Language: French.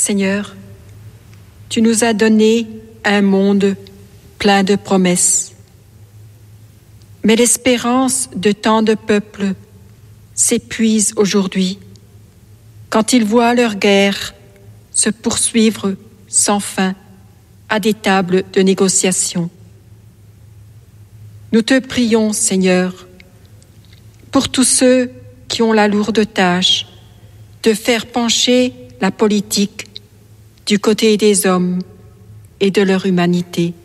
Seigneur, tu nous as donné un monde plein de promesses. Mais l'espérance de tant de peuples s'épuise aujourd'hui quand ils voient leur guerre se poursuivre sans fin à des tables de négociation. Nous te prions, Seigneur, pour tous ceux qui ont la lourde tâche de faire pencher la politique du côté des hommes et de leur humanité.